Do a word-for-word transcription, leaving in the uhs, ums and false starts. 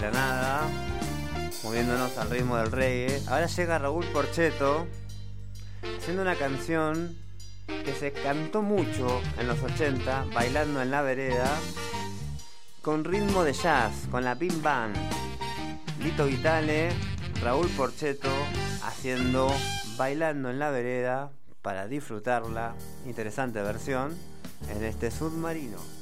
la nada, moviéndonos al ritmo del reggae. Ahora llega Raúl Porchetto haciendo una canción que se cantó mucho en los ochenta, Bailando en la Vereda, con ritmo de jazz, con la Bim Bam. Lito Vitale, Raúl Porchetto haciendo Bailando en la Vereda para disfrutarla. Interesante versión en este Submarino.